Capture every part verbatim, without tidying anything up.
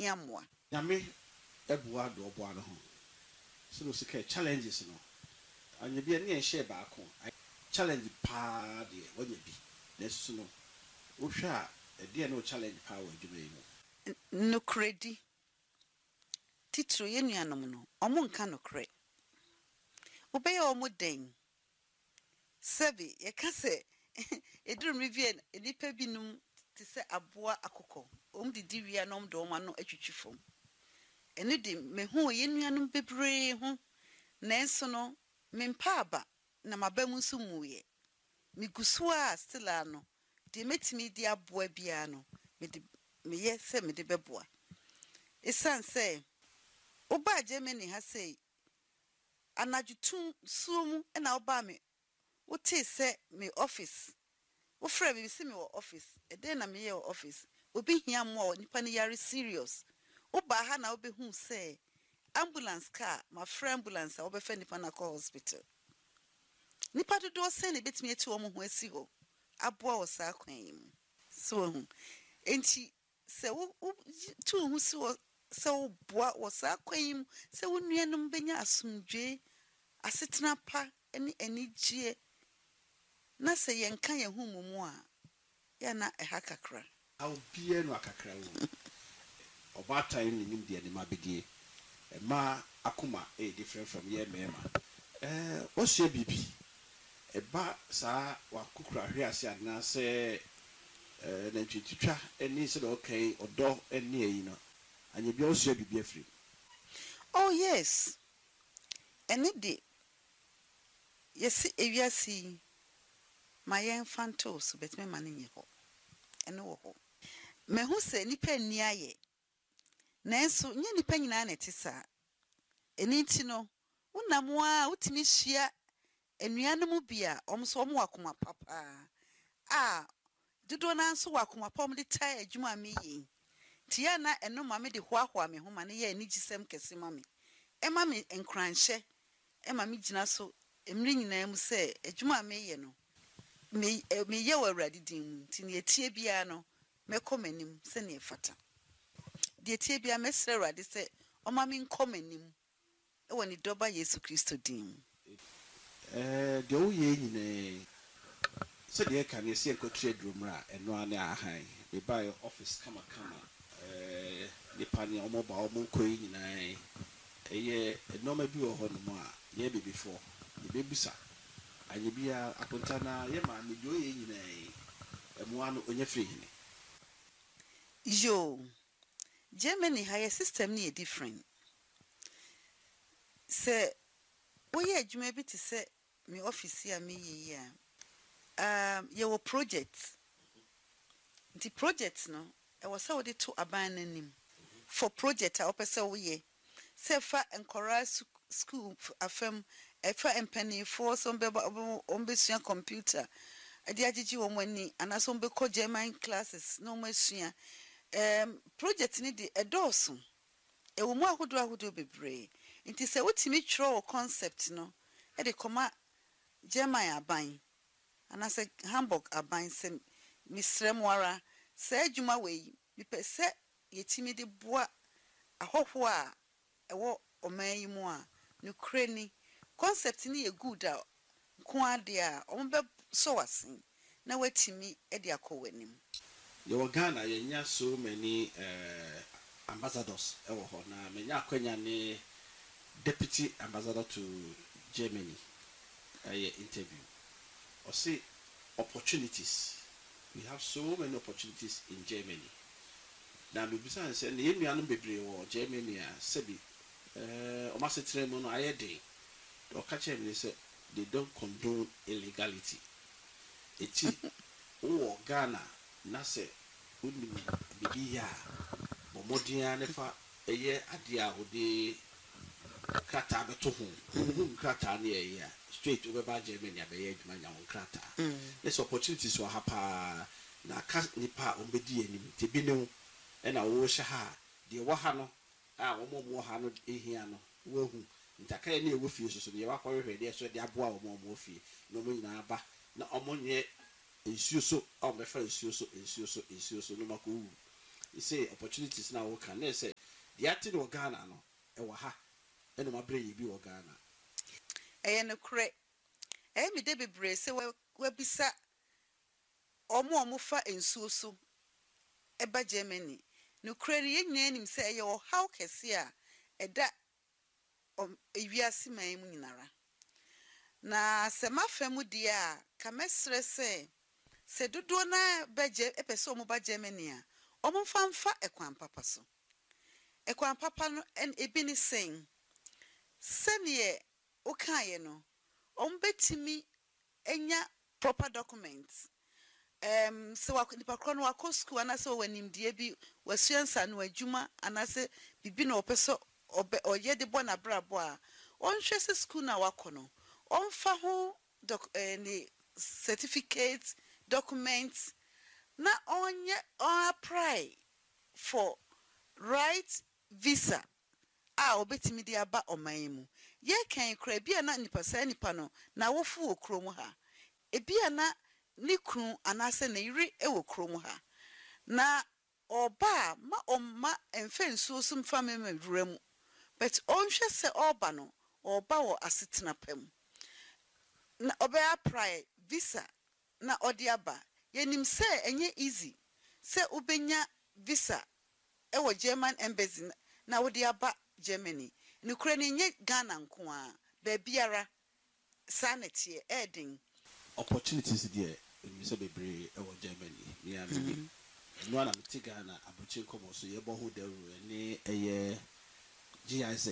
hia moa nyame ebua do obua no ho so no sika challenges no anya bia ne share baako challenge pa de wanya bi neso no wo hwa e de no challenge pa wa adwuma yi mu no kredi titro ye nuanom no omo nka no kre obey omo den sebi ye ka se edrum review enipa binum te se aboa akokọ om di diwia no do ma no atwitwifom ene de me hu ye nuanom bebre ho nenso no mempa aba na mabamu nso muye migusu a still ano de metimi di aboa bia no me de me ye se me de beboa esan se oba Germany ha sei anajutum sumu na oba me wote se me office wo frɛ me se me wo office e den na me ye office obi hia mo nipa ne yare serious oba ha na obehu se ambulance car my friend ambulance a obefa nipa na call hospital nipa dodo se ne betimi eti wo mo ho asi ho aboa wo sa kwan mu so hu enti se wo tu hu si wo se wo boa wo sa kwan mu se wo nuanom benya asomdwe asetena pa eni enigye na se yenka ye hu mumu a ya na e ha kakra aw bie no akakra wo obatan ni nim de ni mabedie e ma akuma e different from ye mema eh osua bibi e ba sa wa kukura hwe ase adna se eh na twitwa eni se do okay odo eni eyi no anye bia osua bibi afri. Oh yes eni de yes ewiasi my infantos bet me mane ho ene wo ho me hu se nipa ni aye nanso nya nipa nyina na tisa eni nti no wonam a wotimi hia enuanom bia omso omo akoma papa ah dodo na nso wakoma pom de tai adwuma me yi tia na eno ma me de hoahoa me ho ma ne ye ani gisem kese ma me e ma me enkranhye e ma me gina so emri nyina mu se adwuma me ye no me me ye wawrade din mu ti ne etie bia no mekomanim se ne fata de etie bia mesre wrade se o ma me nkomanim e woni doba Yesu Kristo din eh de o ye nyine se de ka ne se enkotu adromra eno ane ahan me buy office kama kama eh ni pani omo ba omo koyi nyina eye eno ma bi wo ho no mo a ye be before ye be busa anye bia akonta na ye ma me de o ye nyina emo ano onye free hini yo Germany higher system ni different se we adwuma bi te se me office ya me yi ya um your project the project no e was how they to abandonim for project a opese wo ye se fa enkora school afem e fa empany for some be ombesua computer ade agigi wo mani ana so be ko German classes no masua um project ni de edoso e wo mu ahodo ahodo bebre nti se wotimi twro concept no e de koma German aban ana se Hamburg aban se misremwara se adwuma we mi pese yetimi de boa ahoho a ewo oman yi mu a no kreni concept ni ye good a ko ade a ombe so wasen na watimi e de akowanim yo Ghana yenya so many uh, ambassadors ewo ho na menya akwanya ne deputy ambassador to Germany uh, interview or say opportunities. We have so many opportunities in Germany. Now we besides say ne nuanom bebre wo Germany a sebi eh o masetre mo no ayede o ka che me say they don't condone illegality. Eti o Ghana na se uni bibi ya bo modia ne fa eye ade a odi krata beto ho krata ne eye ya straight over by Germany abeye adwuma nya won krata this opportunities were hapa na ka nipa ombedi anim te bi ne na wo hye ha de wo ha no a wo mo ha no ehia no wo hu ntaka ne ewo fie so so ne wa kwahwe de so de aboa wo mo mo fie no mo nyina ba na omo nye ensuo so o me fa ensuo so ensuo so ensuo so no makowu you say opportunities now we can say the acting of Ghana no e wa ha e no mabre yi bi o Ghana e no kure e mi de bebre se we bisa omo omo fa ensuo so e ba Germany no kure ni nyina nim se e yo how kese a e da ewiase man mu nyinara na se mafemu die a ka mesre se se dodo na baje epese omo ba Germany a omo famfa ekwan papa so ekwan papa no en ebi ni sen sene o kaye no omo betimi enya proper documents um so nipa kro no wako school anase wanimdie bi wasuansa no adwuma anase bibi na opeso obe oye de bona brabo a onhwe se school na wako no onfa ho doc eh, ni certificates documents na onye on apply for right visa a obetimi de aba oman mu ye kan kra bia na nipa sa nipa no na wofu okrom ha ebia na ni kru anase na iri ewo krom ha na oba ma omma emfensuo sum famema wuramu but onhwe se oba no oba wo asetena pam na oba apply visa na odi aba yenim se enye easy se ubenya visa ewo German embassy na wodi aba Germany ni kure ni nye Ghana nko a ba biara sanity edin opportunities there we say bebre e wo Germany me and me no na me Ghana abuchi komo so ye bo ho daru ni eye G I Z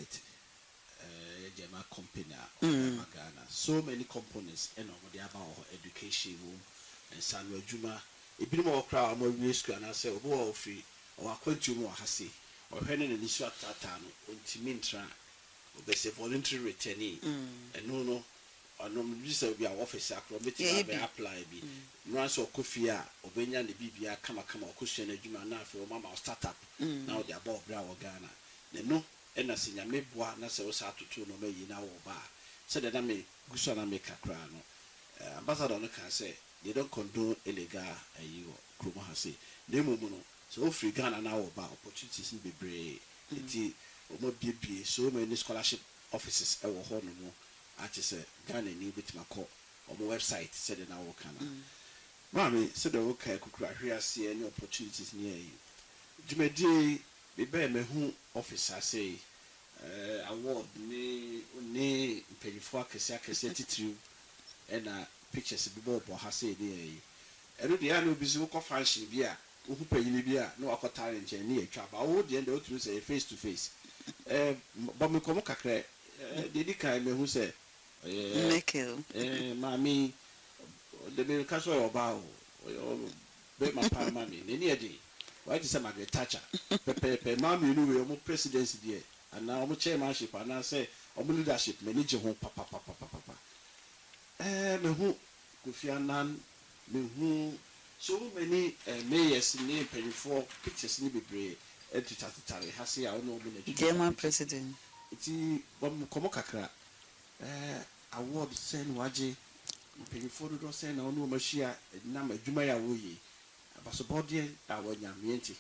eh German company a Ghana so many companies and over there about education and sanu adwuma ebi mo okra mo wi school na say obo o free o akwantu mo hase o hwene ne nisu atata no ontimi ntra o say voluntary returnee and no no ono mjisa bi a office akro beti be apply bi no so kofi a obenya ne bibia kama kama okosua na adwuma na afi o mama startup na o de aba obra o Ghana ne no ena sinya meboa na se wo sa atoto no mayi na wo ba se de na me guso na me kakra no ambassador no kan say they don't condone illegal ayiwo kromo ha say na emu no so free Ghana na wo ba opportunities ni bebre enti o mo biebie so many scholarship offices e wo ho no mo ati say Ghana ni betima ko o mo website said na wo kana mami said wo kai kukura hwe ase any opportunities ni ayi djumedie be be me hu officer say eh award ni ni mpelifo akese akese titiri ena pictures bi bo bo ha say ni ayi ero de ya no bi zo ko function bi a wo hu panyini bi a na wakota nche ni atwa ba wo de ende o tru say face to face eh bo me komo kakra de di kai me hu say Mekel. Eh, mami, the baby castle of bow, bet my pa mammy, any idea. Why did some Margaret Thatcher? Pepe, mammy, you know, your presidency, dear, and now I'm chairmanship, and I say, I'm leadership, manager home, papa, papa, papa, papa. Eh, me who, Kufianan, me who, so many mayors name penny for pictures, need be brave, and to Tatari, Hassi, I don't know, German president. It's one Komokakra. Eh, award send waje mpelifo do send na onu machia na madwuma ya wo yi abasobodie awo nyamienti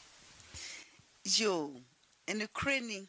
yo ene kreni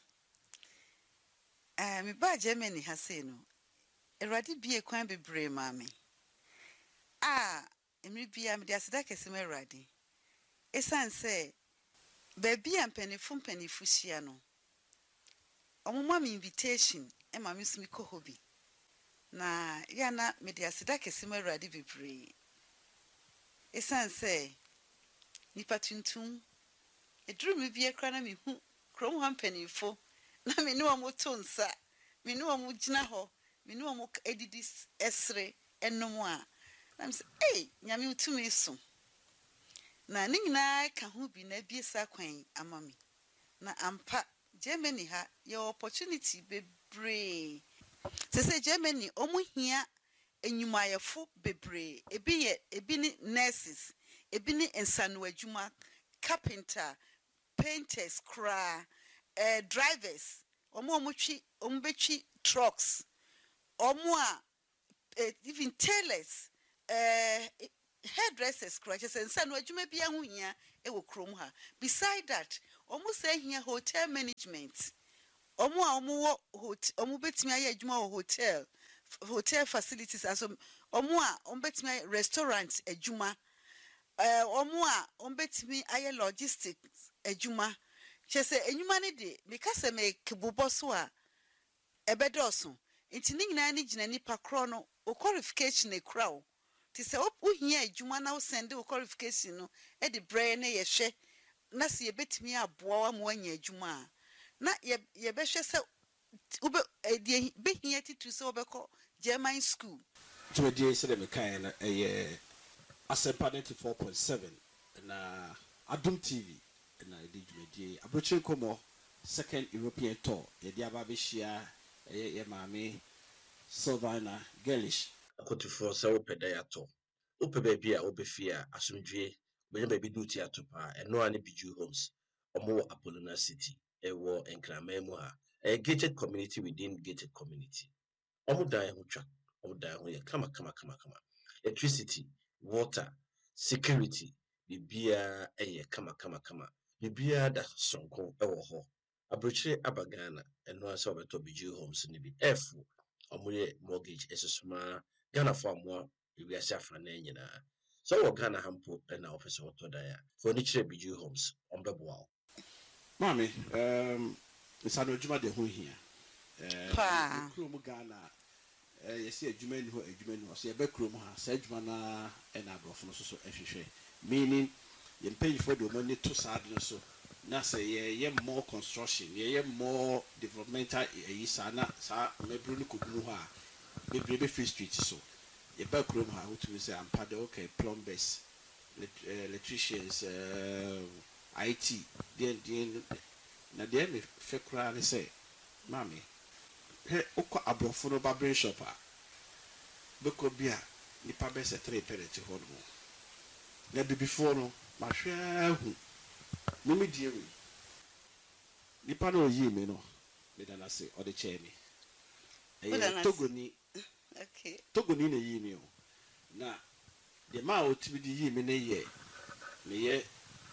eh me ba Germany ha say no erade bie kwan bebre mami ah emi bia me dia seda kese me erade esan say ba bia mpenifu mpenifu hia no omuma me invitation e ma me sumi ko hobi na ya na media sida kesima radi bebre esan say nipa tuntum eduru me bia kra na me hu krom hampanifo na me ne omo tonsa me ne omo gina ho me ne omo edidi esre enom a na me say eh nyame utumi so na ne nyina ka ho bi na biesa kwan amami na ampa Germany ha your opportunity bebre se se Germany omu hia enyumayefo bebre ebi ye ebi ni nurses ebi ni ensanu adwuma carpenter painters kra eh drivers omu omu twi omu betwi trucks omu a eh, even tailors eh hairdressers kra se ensanu adwuma bia ho hia e wo krom ha. Beside that, almost say here hotel management. Omo a omo wo hotel omo betimi aye adwuma wo hotel hotel facilities as omo a omo betimi aye restaurant adwuma eh omo a omo betimi aye logistics adwuma chese enwuma ne de because me kebobo so a ebedoso nti ni nyina ni gina nipa kro no o qualification e kura o ti se o hia adwuma na o send o qualification no e de brain na ye hwe na se ye betimi aboa wa mo anya adwuma na ye ye be hwe se ube de be hia titu se obekọ German school to die se de me kan na eh Asempa ninety-four point seven na Adum T V na de dwumadie abrochire komo second European tour ye dia ba be hia eh ye maame Sylvana Gellish akotufo se wopeda ya to wopeba bia obefia asomdwe benya ba bi duty atopa eno ani biju homes omo Apollona City ewo enkramamu ha a gated community within gated community omo dan ho twa omo dan ho ye kama kama kama kama electricity water security bibia eye kama kama kama bibia da sonko ewo ho abrochire abagana eno asa obeto biju homes ni bi efu omoye mortgage esesuma Ghana for more we are safa na nyina so wo Ghana hampo na office hoto da ya for ni chire biju homes ombeboa mami um isano djuma de ho hia eh pa krom Ghana eh yesi adwuma ni ho adwuma ni ho so ye be krom ha sa adwuma na na abrofo no so so ehwehwe meaning ye pay for the money to sad no so na say ye ye more construction ye ye more developmental yi sa na sa mebru no kodunu ho a bebrebe free street so ye ba krom ha what we say ampa de okay plumbers electricians uh, I T den den na de me fe kura ne say mami he ukọ abrofo no barbering shop a beko bia nipa be se three parent ho no na bi before no ma hwe hu no me die we nipa no yi me no me da na say o de che me e togoni okay togoni na yi me o na de ma o tibi di yi me ne ye me ye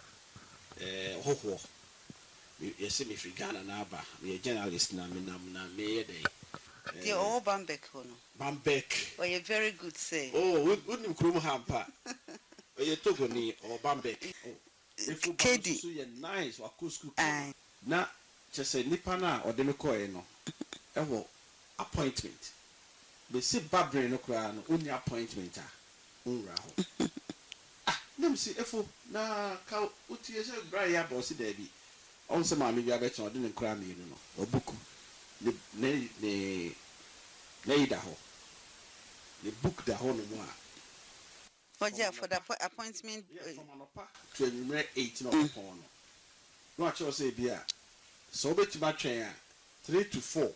eh hoho yes me free Ghana na aba me journalist na me nam na me ye dey the all Bambek hono Bambek oh you very good say oh we nim krom hampa oh ye togoni or Bambek oh if you Kedi so ye nice wa ko school ai na chese nipa na o de me ko e no e wo appointment be si babre no kra no oni appointment a unra ho ah nem si efo na ka utie se bra ya boss da bi on se ma me bia beto de nkra me no no obuku ne ne ne ne da ho ne book da ho no mo a for ja for the appointment from anopa to enyumre eight no pon no no a cho se bia so betima twen a three to four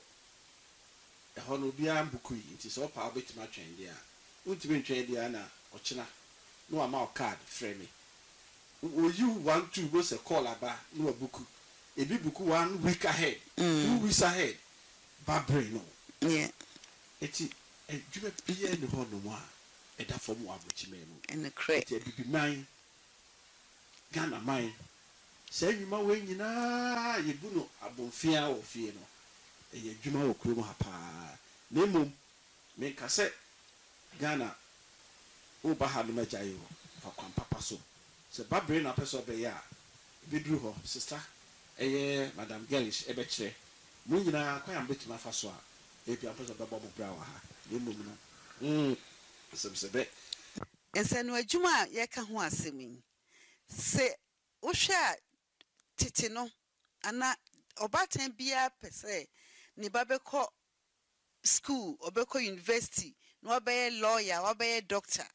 e ho no bia mbuku yi nti so pa betima twen dia untimi twen dia na ochina no ama card frame me o you want to go se call aba no buku ebi buku one week ahead mm. two weeks ahead babre no yeah eti e djube pie ne ho no mo a e da fom wa bochi me no in the crate eti bibi man Ghana man se nyuma we nyina ye bu no abonfia o fie no e ye djuma o kuro ha pa na mum me ka se Ghana o ba ha no ma jayo fa kwan papa so se babre na person be ya bidru ho sister eye Madam Gellish ebe kire mu nyina kwa am betima fa so a e bia person be bo mo bra wa ha na mum no mm sebsebe ensanu adwuma ye ka ho asemi se wo hwa tete no ana obatan bia pese ni babekọ school obekọ university no obeye lawyer obeye doctor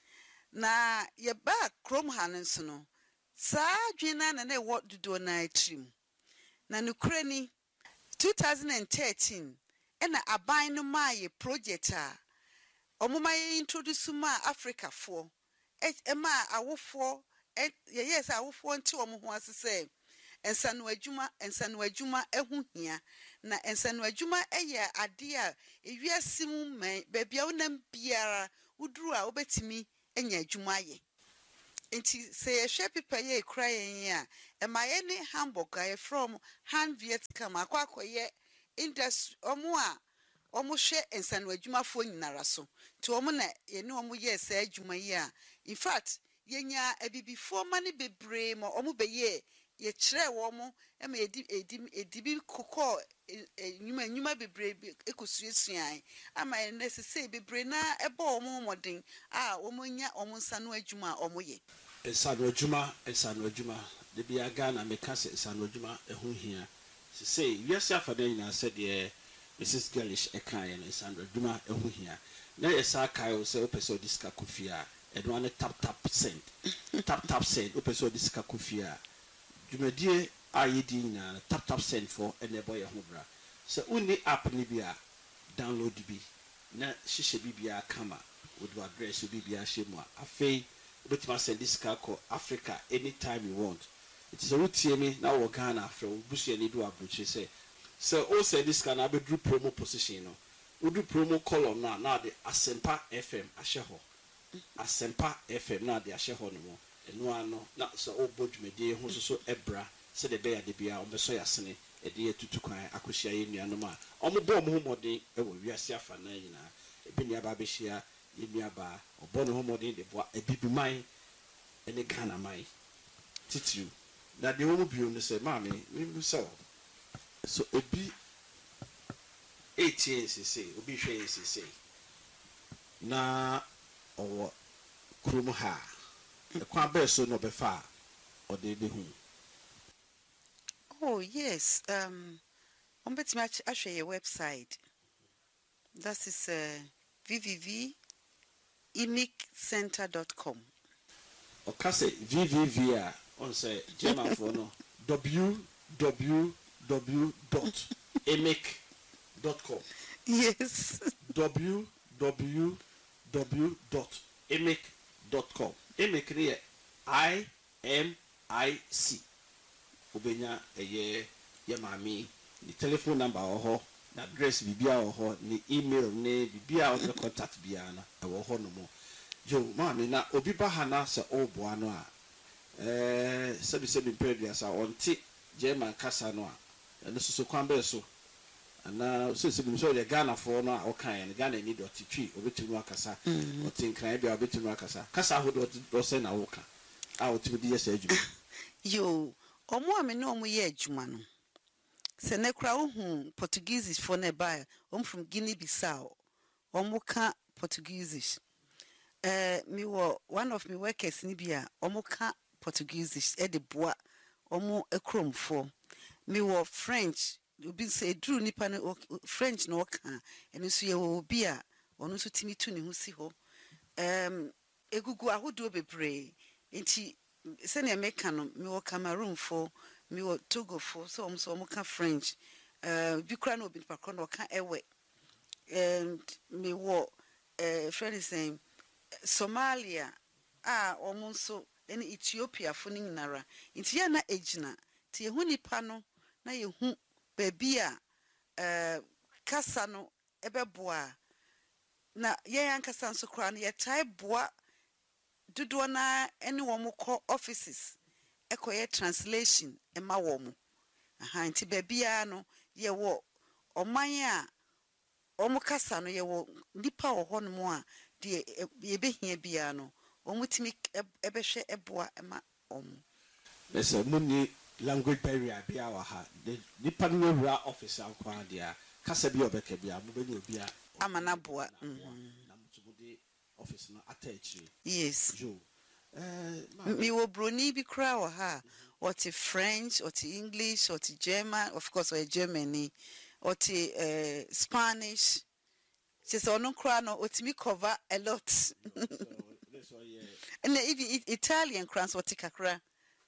na ye ba krom hanen no sa dwena na na wo dodo na atrim na nukrani twenty thirteen ena aban no maye project a omuma ye introduce ma Africa for e ma awofo e yes awofo nti omo ho asese ensanu adwuma ensanu adwuma ehu hia na ensanu adwuma eye ade a ewiasimu man bebia wonam biara uduru a obetimi enya adwuma ye Nti say a share people ye crying ya. Am I any hamburger from Han Vietnam akwa ye industry omwa omo hwe ensanwa adwumafo nyinara so. Ti omo na ye ne omo ye sa adwuma yi a. In fact, yenya abibifo mane bebre mo omo beye ye kire wo mo e ma edi edi edibi kokọ nyuma nyuma bebre ekosuesuan ama ye necessary bebre na eba omo modin a omo nya omo nsa no adwuma omo ye. Esano adwuma, esano adwuma. De bia Ghana meka se esano adwuma eho hia. Se say wiase afade nyina se de Missus Girlish eka ye no esano adwuma eho hia. Na esa kai o se opeso diska kofia eno ane tap tap send. Tap tap send opeso diska kofia. Dwumadie ayedi nyina tap tap send for ene boy ho bra. Se uni app ni bia download bi na hihye bibia kama with address bibia shemu afei but you must send this car call Africa anytime you want. It is a routine me now we Ghana from Bushi and do approach say. So also this can have a do promo position no. We do promo column now now the Asempa F M Asheho. Asempa F M now the Asheho no more. And no no na so o bodge me dey ho so ebra say the bear de bia o be so yasene e dey tutu kwan akohia ye nuanom a omo bo mo homodin e wo wiase afa na nyina e bi nia ba be hia Yemiaba, or born homodin, the boy, a baby mine, and a can of mine. Titu, that the woman be on the same mammy, we so. So it be eight years, say, will be shares, say. Na or Krumaha, the Quabe so no be far, or they be whom. Oh yes, um on bet match actually a website. That is uh w w w dot imic center dot com. Or Casse V V V R on say German for no w w w dot imic dot com. Yes. w w w dot imic dot com. Imic here I M I C. Obenya eye ye mami the telephone number or the address bibia or the email ne bibia or the contact biana e wo ho no mo. Jo mami na obi ba hana se obo ano a eh sebi sebi previous a onti German kasa no a eno so kwan be so ana so sebi so the Ghana for no a o kan Ghana ni dot twi obetunu akasa otin kan bia obetunu akasa kasa ho do se na wo ka a otimi di yesa adwuma Yo omo ame no omo ye adwuma no se ne kra ohu Portuguese for ne buy om from Guinea Bissau omo ka Portuguese. Uh, me were one of my workers in Libya, Omoka Portuguese, Eddie Bois, Omo a chrome for. Me were French, you been say, Drew Nipan French no can, and you see a beer, or no to Timmy Tuni who see ho. Um, a gugu I would do be pray, and she send a mecano, me were Cameroon for, me were Togo for, so I'm so Omoka French, uh, Bucrano bin Pacono can away, and me were a friend is saying. Somalia ah omonso ene Ethiopia fo ni nyinara nti ya na ejina ti ehu nipa no na yehu baabi a eh kasa no ebeboa na ye yankasa nso kra no ye tai boa dodo na ene wo mo kɔ offices ekoye translation ema wo mo aha nti baabi a no ye wo oman a omo kasa no ye wo nipa wo hɔ no mo a de yebehia bia no omutimi ebehwe eboa ema om Lesa muni language barrier bia wa ha the nipa no wura office akwa dia kasa bia obeka bia mo beni obi a amana boa na mutumude office no attach. Yes Jo eh mi wo broni bi kra wa ha what French what English what German of course or Germany what uh, Spanish. She said, "No, crano, otimi cover a lot." So that's why yeah. And even Italian crans what kakra.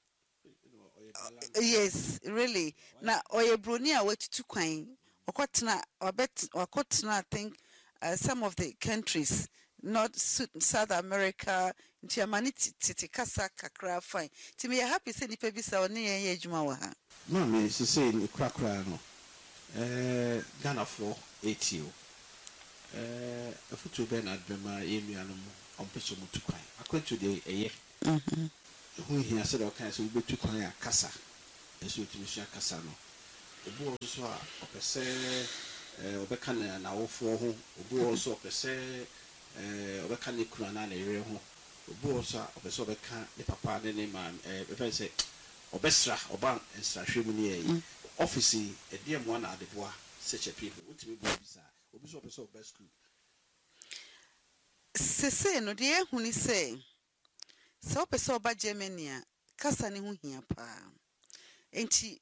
You Yes, really. Now, oye bronia what to quine. Or cotna or bet or cotna I think uh, some of the countries, not South America, Germany, Titikasa kakra fine. To me, happy send the pebisa or near Yajmawa. no me she say ni kra kra no. Eh Ghana for eighty. Eh afutu be na adbema ye nuanom ompeso mutu kwan. Akwantu de eye. Mhm. who he has said all kinds of to Korea Casa, and so to Mister Casano. The boy also a per se, Obecan and our four home, Obo also per se, Obecani Kuran area home, Obo also of a sobecan, the papa, the name, and if I say Obestra, Oban, and Strashimini, office, a dear one at the bois, such a people, which will be bizarre, Obiso best school. Sese no de ehuni say so pese oba Germany a kasa ne ho hia pa enti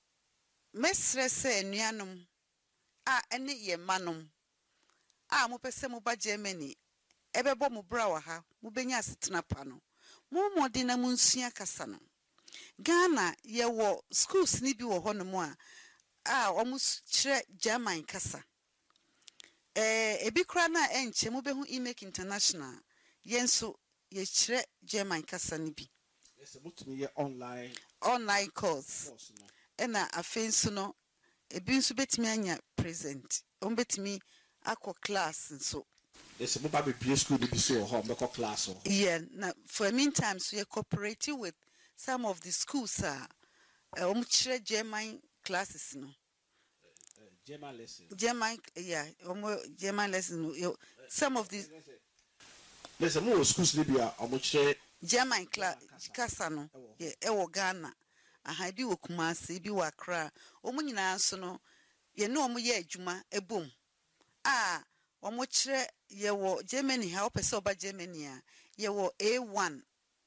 mesre se anuanom a ene ye manom a mo pese mo ba Germany ebebo mo bra wa ha mo benya asetena pa no mo modi na mo nsua kasa no Ghana ye wo schools ni bi wo ho no mo a a omo kire German kasa Eh, ebi kura na enche mo behu Imake International yenso ye kire German kasa ni bi. Yes, about me online Online course. course no. Ena afenso no ebi nso betimi anya present. On betimi akọ class nso. Yes, about be school be so home be class or. Yeah, na for a meantime so you cooperating with some of the schools ah uh, um kire German classes no. German lesson. German yeah, um German lesson no. Some of these There's a more schools Libya or much German class kasa no ye ewo Ghana aha bi wo Kumasi bi wo Accra omo nyina so no ye no omo ye adwuma ebom a omo kire ye wo Germany ha opese oba Germany a ye wo A one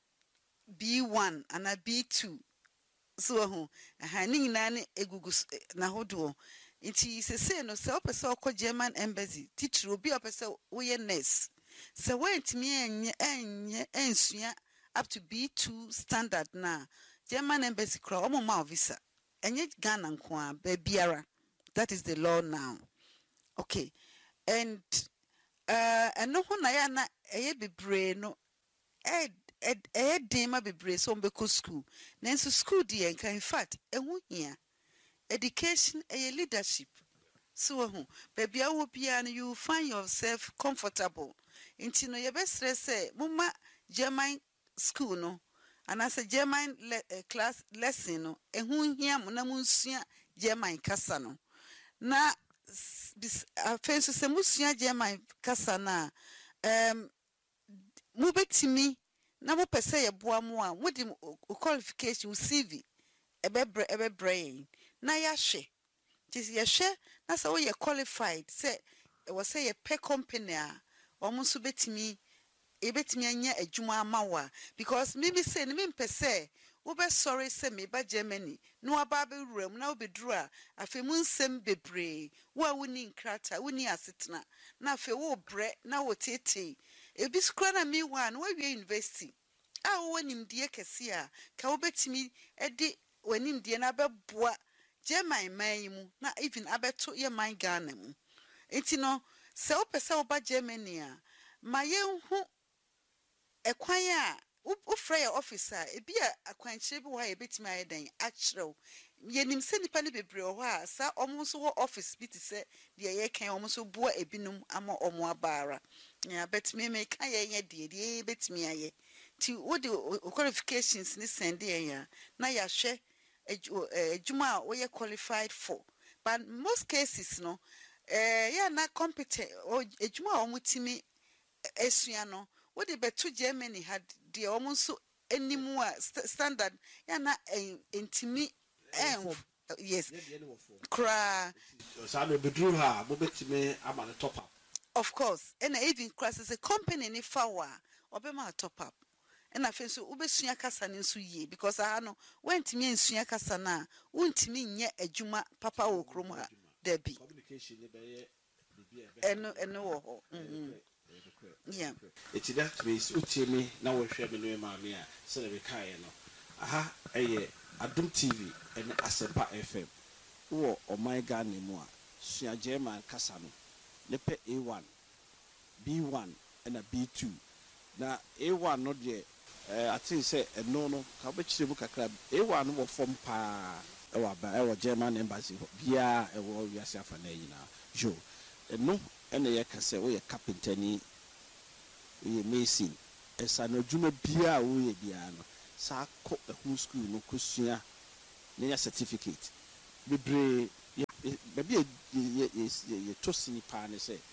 B one ana B two so ho aha ni nyina ne egugu na hodo nti sese no se opese okọ German embassy titiri obi opese wo ye nurse se wentimi enye enye ensua up to B two standard na German embassy kra omo ma visa enye Ghana nko a ba biara that is the law now okay and uh eno ho na ya na eye bebre no ed ed ed dem ma bebre so mbeko school nanso school di enka in fact ehu hia education eye leadership so ho ba bia wo bia no you find yourself comfortable inti no ye be stress say mumma German school no and as a German le, uh, class lesson no ehun hia mo na munsua German kasa no na afenso se musua German kasa na um mu betimi na mo pese ye boa mo a mo di qualification C V ebebre ebebre na ya hwe tis ye hwe na se wo ye qualified se e wo se ye pe company a omo so betimi e betimi anya adwuma amawa because me be say me mpese wo be sorry say me ba Germany no aba be wuram na wo beduru a afi mu nsem bebre wo a woni nkrata woni asetena na afi wo bre na wo tete e bi skra na me wa na wo wie university a wo nim die kese a ka wo betimi e di wanim die na beboa German man mu na even abeto ye man Ghana mu enti no se wo pese wo ba Germany a ma yenhu ekwan a wo fra your officer e bia akwanchire bi wo ha e betimi ayedan akyerew yenim se nipa ne bebre ho a sa omo so wo office bi ti se de ye kan omo so boa ebinum ama omo abara ya betimi me kan ye ye de de betimi aye ti wo de qualifications ni send ye ya na ya hwe ejuma wo ye qualified for but most cases no eh ya na competent ejuma omo timi esua no what the betu Germany had the almost animu standard ya na intimi em yes cra so no bedru ha mo betime ama top up of course and even class is a company ni fawa obema top up and afen so ubesua kasa ni nso yie because aha no wentimi ensua kasa na wontimi nye adwuma papa wo krom ha there be communication ni be ye eno eno wo ho yeah it's that means utimi na wo hwe me no ma me a se le kai no aha eye Adum T V and Asempa F M wo o my Ghana mu a sua German kasa no ne pe A one B one and a B two na A one no de eh I think say eno no ka be kire mu kakra A one wo form pa e wa ba e wo German embassy bia e wo wiase afa na yina jo eno ene ye kase wo ye carpenter ni ye mason esa no dwuma bia wo ye bia no saa kɔ ɛho school no kɔsua na nya certificate bebree baabi yɛ to sini paa ne sɛ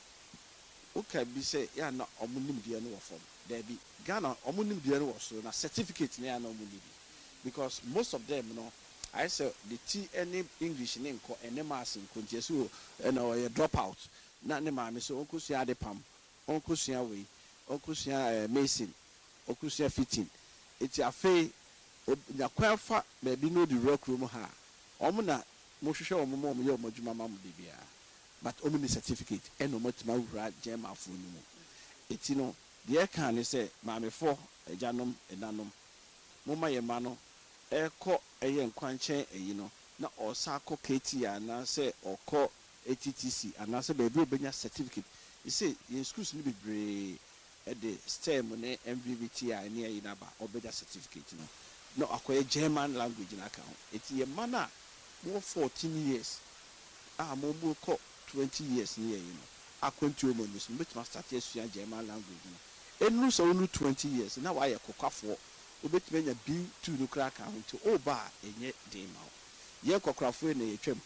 woka bi sɛ yɛ na ɔmo nimdeɛ no wɔ fam daabi Ghana ɔmo nimdeɛ no wɔ so na certificate na yɛ na ɔmo ni bi because most of them no I say the T any English ne nkɔ ɛne mass nkɔ nti ɛso ɛna ɔyɛ drop out na ne maame so ɔnkɔsua ade pam ɔnkɔsua wei ɔnkɔsua mason ɔnkɔsua fitting eti afei nyakwan fa baabi no di wura kurom ha ɔmo na mo hwehwɛ ɔmo mo ɔmo yɛ ɔmo adwuma ma mo bibia but ɔmo ni certificate ɛna ɔmo tuma wura gyema afo no mu eti no deɛ kan ne sɛ maamefo agyanom ɛnanom mo ma yɛ ma no ɛkɔ ɛyɛ nkwankyɛn ɛyi no na ɔsa akɔ K T anaasɛ ɔkɔ A T T C anaasɛ baabi obenya certificate ese yɛn schools no bebree ɛde STEM ne M V V T I ne ɛyi naba ɔbɛgya certificate no na akɔyɛ German language na aka ho eti yɛ ma na mo fourteen years a mo mo kɔ twenty years ne ɛyi no akwantuo mo no so mo betuma start asua German language no enu so no twenty years na wayɛ kokwafoɔ obetuma nya B two no kra ka ho nti o ba enye den ma ye kokrafo na yetwam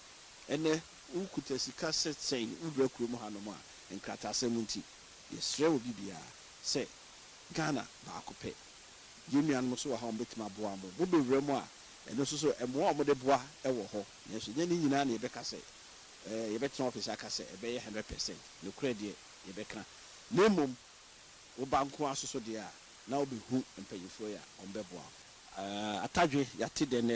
ene ukuta sika setsɛn ubra kurom ha no ma nkrata asɛm nti yesrɛ obi bia sɛ Ghana ba akopɛ yemian mo so wa ha obetuma boa mo bo bewura mu a eno so so ɛmoa mo de boa ɛwɔ hɔ yeso nya ni nyina na yebɛka sɛ eh yebɛtena office aka sɛ ɛbɛyɛ one hundred percent no kra de yebɛka na mmom wo banko asoso de a na obehu mpanyifo ya ombeboa uh, atadwe yate dene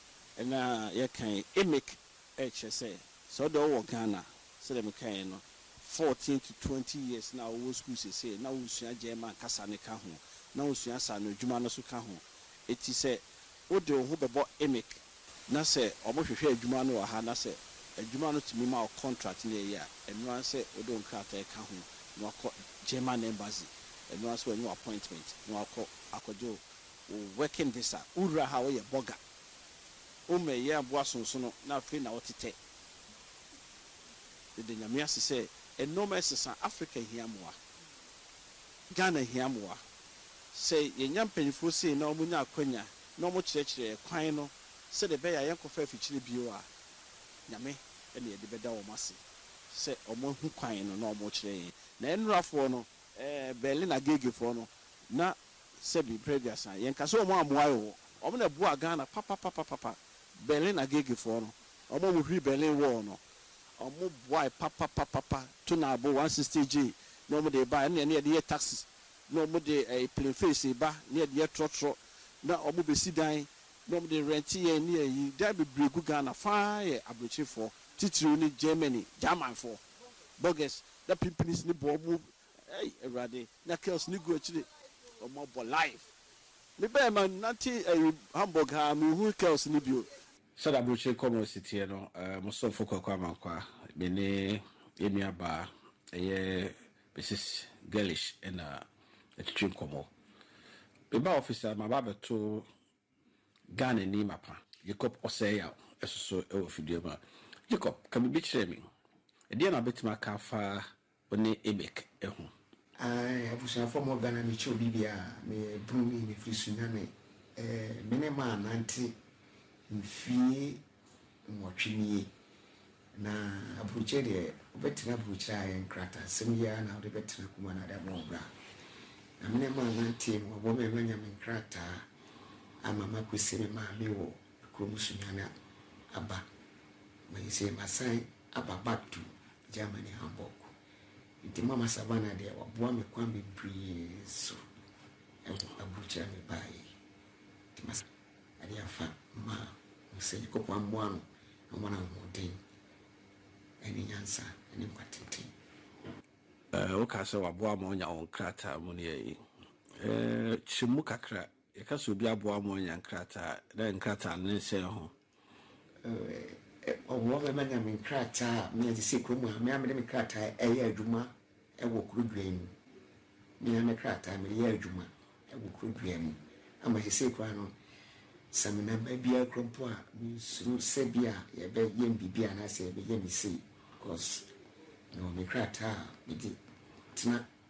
na ye kan emic eche say so do wo Ghana so dem kan no fourteen to twenty years na wo school se say na wo sua German kasa ne ka ho na wo sua sa no dwuma no so ka ho eti say wo de ho bebo emic na say omo hwehwe adwuma no wa ha na say adwuma no timi ma contract ne ye a enu an say wo do nkrata ka ho na ko German embassy and no answer no appointment no akọ akọjo working visa ura ha wo ye boga o me ye aboa sonso no na afi na wotete de nyame ase se enoma sesa Africa hiamoa Ghana hiamoa se ye nyampanifo se na omunya akwanya na omo kyerɛkyerɛ kwan no se de be ya yenkofa afikyire bio a nyame ene ye de beda wo mase se omo hu kwan no na omo kyerɛ na enurafo no eh Berlin agege for no na sebi previous yen ka so mo amoa yo omo na bua Ghana papa papa papa Berlin agege for no omo mo hwi Berlin wall no omo bua papa papa papa to na abo one sixty G no mo de ba na ne de taxes no mo de eh plain face ba ne de trotro na omo be si dan no mo de rent ye ne yi da be bregu Ghana fa ye abrochefo titiri ni Germany German for bogus that pimpnis ni bo mo hey everybody na chaos ni go actually omo bo life me be man nanti eh Hamburg ha me hu chaos ni bio sada broche komo city no eh mo so foko kwa mankwa me ne enua ba eh Missus Girlish na etwin komo be ba officer ma ba beto Ghana ni mapa Jacob Oseya esoso e ofidie ma Jacob kam bi kire mi e dia na betima ka fa oni ebek ehu ai abusa for mo Ghana mi cho bibia me brumi mi frisunya me eh mene ma nanti mfie mwotwini na abuche de obetina abuche ayen krata semya na de betina kuma na da bra na mene ma nanti mo bo me manya me krata ama makweseme ma me wo kromusunya na aba me se masai aba back to Germany Hamburg. Iti mama Savannah de waboa me kwa me breeze abucha me bai. Iti mas adi afa ma se ko kwa mwano amana modin. Eni nyansa eni kwatete. Eh o ka se waboa ma onya on krata mu ne yi. Eh chimu kakra e ka so bi aboa ma onya krata na krata ne se ho. Eh owo be manya me krata me ati se kromu me amede me krata eye adwuma e wo kurudwem me me krata me ye adwuma e wo kurudwem ama se kwa no samina ba bia krompo a me suru se bia ye be yem bibia na se be yem se because no me krata me di tina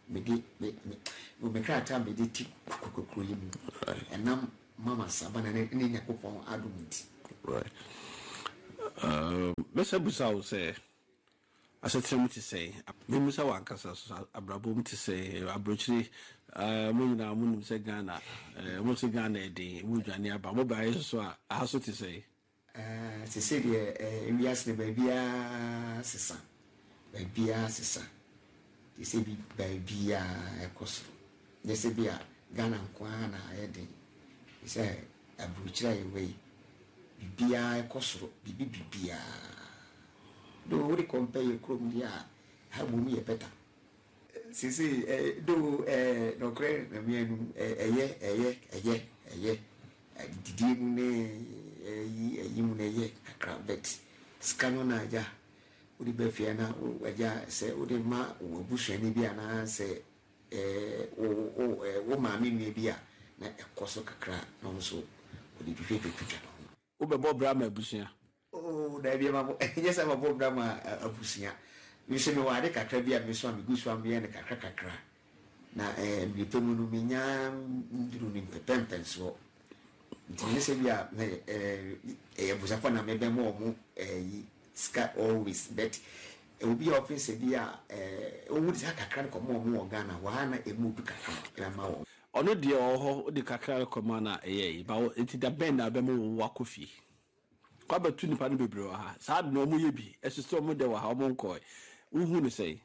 me di me me me krata me di ti kokokro yi mu enam mama sabana ne ne yakopon adumti right um mesa busa wo say asetrem ti say me musa wa kasa abrabo mu ti say abrochiri uh mo nyina mo nim say Ghana eh mo say Ghana e dey mo dwane aba mo ba yeso so a aso ti say eh se se de eh wias ne ba bia sesa ba bia sesa ti se bi ba bia ekoso ne se bia Ghana kwa na ayede se abrochira yewe bibia ekoso bibi bibia do we compare krom dia ha bu mi e better sisi eh do eh no kre na mi enu eye eye eye eye didi mu ne yi yi mu ne ye akra bet skano na ja odi be fie na aja se odi ma wo buhwe ni bia na se eh o o o ma mi ni bia na ekoso kakra no so odi bi fe twetwa no wo be bo bra ma busia oh da bia ma yes ma bo bra ma abusia mi se mi wa de kakra bia mi so mi gusu am ye ne kakra kakra na eh mi to mu no mi nya nduru ni pepempen so nti se bia eh eh abusa fa na me be mo mu eh ska always bet e obi office bia eh o wudi kakra ko mo mu Ghana wa na emu du kakra na ma wo ono de oho de kakra ko ma na eh ba enti da ben na be mo wa kofi kwa ba tu nipa no bebre ha saa de no mo ye bi esiso mo de wa ha mo nko uhu ne sei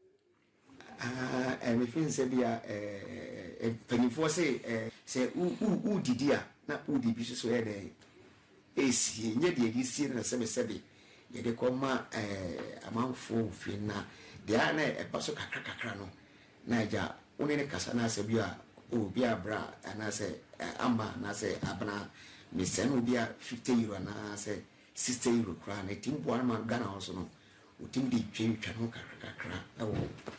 ah e me fin se bia eh eh penifo se eh se u u didi a na u di bi so ye de esi nye de di si na sebe sebe ye de ko ma eh amanfo fi na de a na e ba so kakra kakra no na ja oni ne kasa na se bia o bia bra na se amba na se abna me send obi a fifty euro na say sixty euro kra na tim bo ma Ghana also no o tim di twa twa no kakra kakra e wo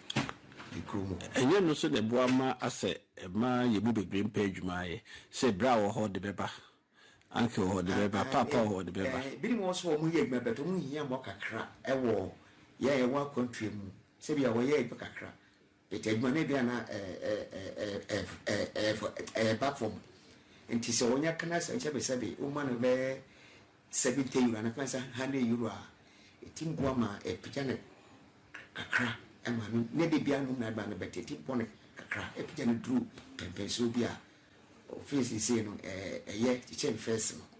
di kromo enye no so de bo ama ase ma ye bu bebre mpa adwuma ye se bra wo ho de beba anke wo ho de beba papa wo ho de beba bi ni mo so mo ye adwuma beto mo hia mo kakra e wo ye ye wa country mu se bia wo ye adwuma kakra bete adwuma na bia na eh eh eh eh eh platform nti se wonya kana sa nche be sabe o ma no be seventy euro na kansa one hundred euro a etim bo ma e pija ne kakra e ma no ne de bia no na ba no bete etim bo ne kakra e pija ne dru pempen so bia office se no eh ye teacher first no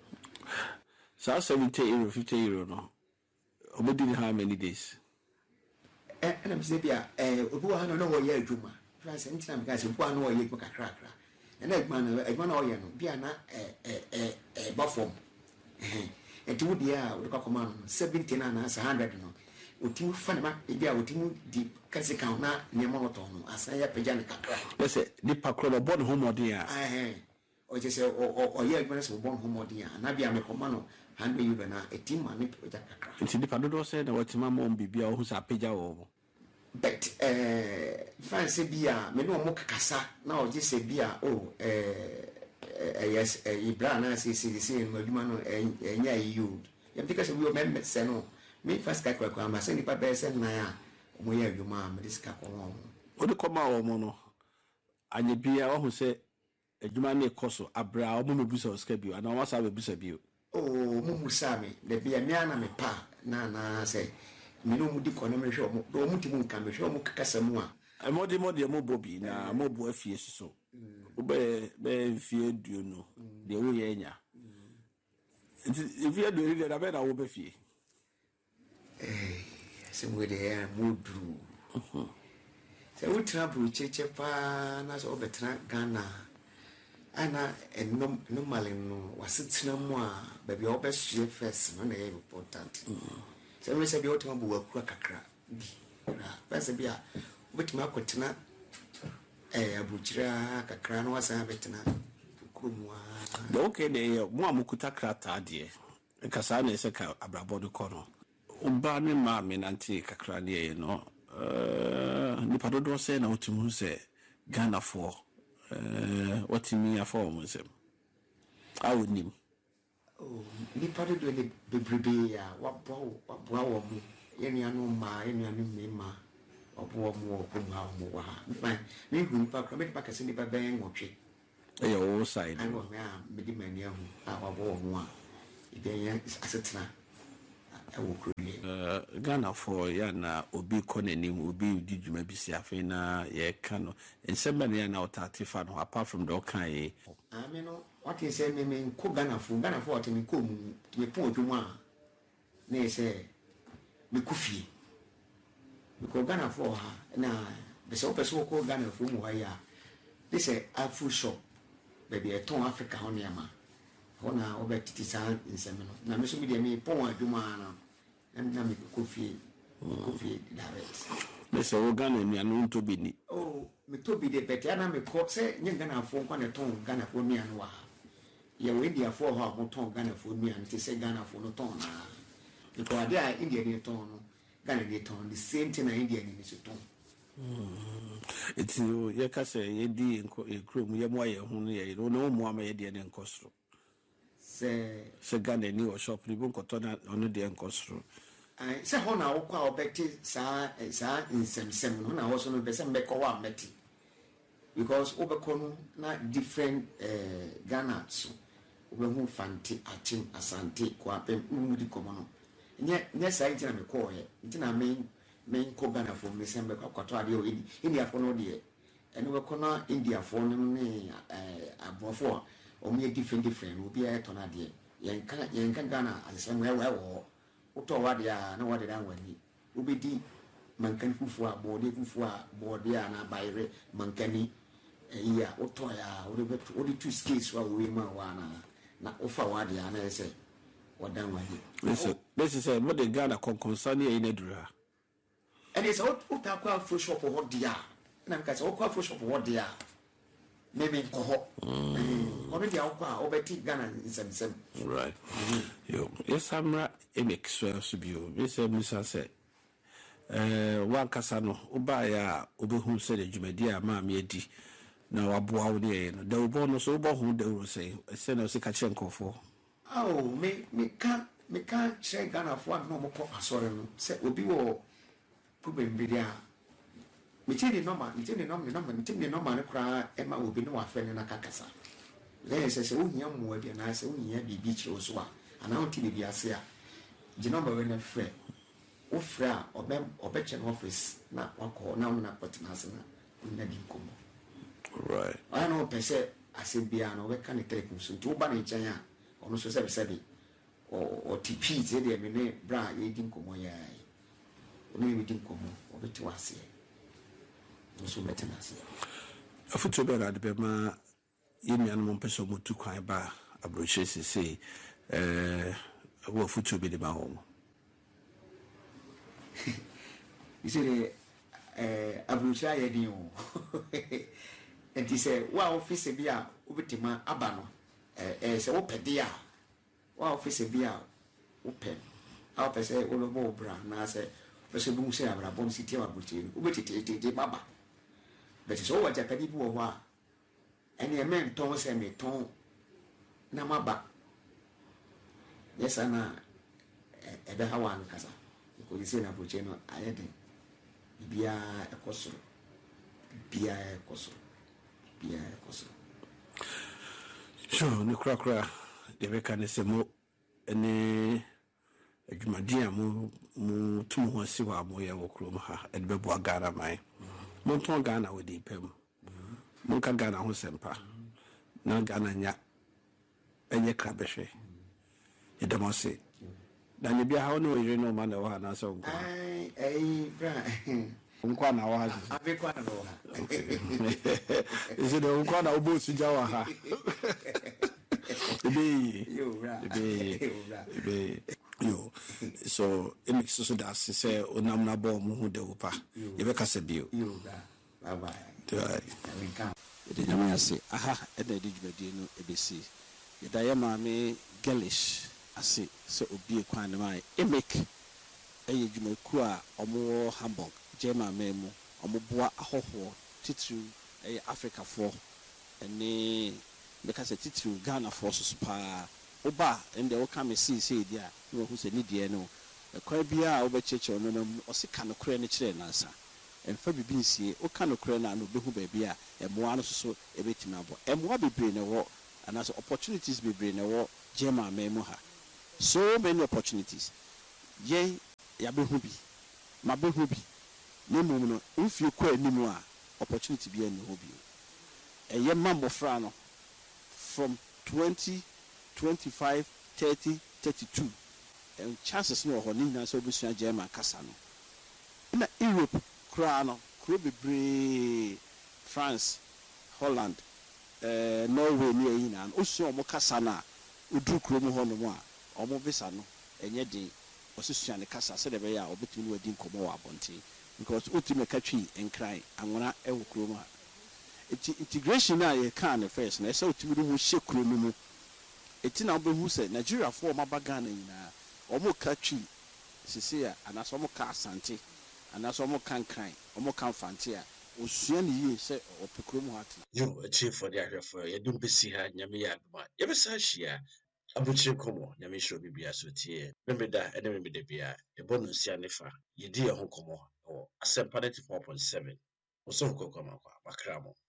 sa seventy euro fifty euro no obedi how many days eh na mse bia eh obi wa no no wo ye adwuma france ntina me ka se bo no wo ye kakra kakra na egman egman o ye no bia na eh eh eh bafom eh enti wo dia wo ka koma no seventy na na one hundred no otimu fa ne ma bia otimu di kasi kan na ne mo to no asan ya peja ne kakra ese di pakro no bon homodin a eh o je se o o ye egman se bon homodin a na bia me koma no one hundred euro na etim ma ne peja kakra enti di padodo se na watima mo bibia o hu sa peja wo but eh fancy bia me no mo kakasa na o je se bia o eh yes ibra na se se se no aduma no enya yiu ya tika se bi o mem se no me first ka kwa kwa ma se ni pa be se na ya mo ya aduma me diska ko won o de koma wo mo no anye bia wo hu se aduma na ekoso abra o mo mebusa o ska bio ana wa sa bebusa bio o mo musa me de bia me ana me pa na na se me no mu di kono me hwe mo do mu ti mu nka me hwe mo kakasa mu a e mo di mo de mo bobi na mo bo afie so o be be fie duo no de wo ye nya if you do it na be na wo be fie eh se mo de ya mo dru se wo tra bru cheche pa na so obetra Ghana ana enom normally no wasetina mu a ba bia obesue first no na e important se we se bia o tama bu wakura kakra bi ra ba se bia obetima akotena eh abuchira kakra no wasa betina kurumwa de okay de mo amukuta krata de nkasa na ese ka abrabo de kono uba ne ma me nanti kakra de no eh ni padodo se na otimu se Ghana for eh otimi afọ mo se awunim oh ni padodo ne bebrebe ya wabo wabo wo mu yenu anu ma yenu anu me ma ɔbo ɔmo ɔmo ha ɔmo wɔ ha fine me hu nipa kora me nipa kɛse nipa bɛn nwɔtwe ɛyɛ wo side ayi wɔ me a mede m'ani ahu a wabɔ ɔmo a ebi ɛyɛ asetena ɛwɔ kuro yi Ghana for ya na obi kɔ n'anim obi di dwuma bi si afei na yɛka no nsɛm bɛ ne ya na ɔtate fa no apart from the ɔka yi ame no wate sɛ me me nkɔ Ghana fo Ghana fo ɔte me kɔ mu me pɔn adwuma a na yɛ sɛ me kɔ fie me kɔ Ghana fo ha na bɛsɛ wopɛ sɛ wokɔ Ghana fo mu ha yi a de sɛ afu shop baabi ɛtɔn Africa hɔ nneɛma hɔ na wobɛtete saa nsɛm no na me so bi deɛ me pɔn adwuma no na me kɔ fie kɔ fie direct me sɛ wo Ghana nnuano nto bi ni oh me to bi de bɛtɛ ana me kɔ sɛ nye Ghana fo nkwa ne tɔn Ghana fo nnuano wɔ ha yɛ wo India fo hɔ a mo tɔn Ghana fo nnuano te sɛ Ghana fo no tɔn na because ade a India ne tɔn no Ghana ne tɔn the same thing na India ne so tɔn eti yɛ ka sɛ yɛdi nkɔ ekuro mu yɛ mo ayɛ ho no yɛ no no mo ama yɛ deɛ ne nkɔ soro sɛ sɛ Ghana ni wɔ shop ni bo nkɔtɔ na ɔno deɛ nkɔ soro ai sɛ hɔ na wokɔ a wobɛte saa saa nsɛmsɛm no na wɔ so no bɛ sɛ mbɛkɔ hɔ a mbɛte because wobɛkɔ no na different uh, Ghana so wobɛhu Fante Achim Asante Kwapem mu di kɔmɔ no nyɛ nyɛ saa ntina me kɔɔ yɛ ntina me me kɔ Ghana fo me sɛ mbɛkɔ akɔtɔ adeɛ wɔ India fo no deɛ ɛno bɛkɔ na India fo no ne uh, aborɔfo a ɔmo yɛ different different obi a yɛtɔ no adeɛ yɛnka yɛnka Ghana asɛm wɔ wɔ wɔ uto wadi ya na wadi dan wani ubidi mankani fufu a body fufu a body a na bayre mankani iya uto ya uri betu uri two skills wa we ma wana na ofa wadi ya na ese wadan wani listen this is a modern Ghana konkonsani e nedura and it's out uta kwa full shop ho dia na nka se kwa full shop ho dia maybe ko ho obi dia kwa obeti Ghana nsem right yo yesamra emek so so bio we say musa say eh wan kasa no oba ya obehu say de dwumadi a ma me adi na waboa wo de no da obo no so obo hu de ro say say na so ka che nkofo oh me me ka me ka che Ghana fo no mo ko asore no say obi wo problem bi dia me tini normal me tini normal normal me tini normal ne kra e ma obi no wa fe ne na kakasa le se se wo hia mo abi na se wo hia bibi chiro so a ana on ti bibi ase a je number we na frɛ wo frɛ a obe obe che no office na wakɔ na na partner ase na na di komo right I know pese ase bia na obe ka ne telephone so nti wo ba ne nkyɛn a ɔno so sɛ sɛ bi o o T P ze de me ne bra ye di komo ya ɔno ye di komo obe ti wase so better ase afuto be na de be ma yemi mo pese mo tu kwan ba abroche sese eh wo afuto be de ma ho you say eh abroche aye din o enti say wa office bi a obetima aba no eh eh say wo pede a wa office bi a wo pe a pese wo lo bo bra na say pese bu say abra bom city abroche no obetete tete baba but so what Japanese people who are any men ton say me ton na maba yes ana ebe ha wan kasa ko di say na boche no ayede bia ekosoro bia ekosoro bia ekosoro so ni kra kra de be kan se mo ene adwumadi a mo mo tum ho si wa mo ye wo krom ha e be bo agara mai mo ton Ghana we di pem mo ka Ghana ho sempa na Ghana nya enye krabehwe e de mo se da ne bia ha no we no ma na wa na so nko ai ai bra nko na wa ha ave kwa na wa ise de nko na obo su ja wa ha ebe yo bra ebe ebe yo so it makes so that say onam na bo mu hu de wopa ye be kasa bio yo bra bye bye 对 we come de nyame ase aha e da di dwumadi no ebesi ye da ye maame Gelish ase so obi kwan ne mai emek eye dwumaku a omo Hamburg je maame mu omo boa ahoho titru eye Africa fo ene me kasa titru Ghana fo so pa oba ende wo ka me see see dia no hu se ni die no e kwa bia oba cheche no no o se ka no kure ne kire nansa ɛmfa bibi nsie woka no korɛ no a no wobɛhu baabi a ɛmmoa no soso ɛbɛtumi abɔ ɛmmoa bebree na ɛwɔ anaasɛ opportunities bebree na ɛwɔ gyema aman mu ha so many opportunities yɛn yɛabɛhu bi mabɛhu bi na mmom no mfie kɔ anim a opportunity bi ɛnni hɔ bio ɛyɛ ma mmɔfra no from twenty twenty-five thirty thirty-two and chances no wɔ hɔ ne nyinaa sɛ wobɛsua gyema kasa no na Europe koraa no kuro bebree France Holland uh, Norway ne ɛyi nyinaa no osua ɔmo kasa no a oduru kuro mu hɔ nom a ɔmo visa no ɛnyɛ den ɔsesua ne kasa sɛdeɛ ɛbɛyɛ a ɔbɛtumi no wadi nkɔmmɔ wɔ abɔnten because wotumi ka twi nkran anwona ɛwɔ kuro mu a eti integration a yɛkaa ne first na ɛsɛ wotumi no mu hyɛ kuro no mu eti na wobɛhu sɛ Nigeriafoɔ ɔmo aba Ghana nyinaa ɔmo ka twi sisi a anaasɛ ɔmo ka asante anaasɛ ɔmo ka nkran ɔmo ka mfante a osua ne yie sɛ ɔpɛ kuro mu hɔ atena yo achiefo de ahwɛfo yɛde mbɛsi ha nyame yɛ adoma yɛbɛsa ahyia abukyire kɔmɔ nyame hyɛ obi bia so tie memeda ɛne memeda bia ɛbɔ no nsia ne fa yɛdi yɛ ho kɔmɔ ɛwɔ asɛmpa ninety-four point seven ɔsɔfo kɔkɔ amakɔ bakra mo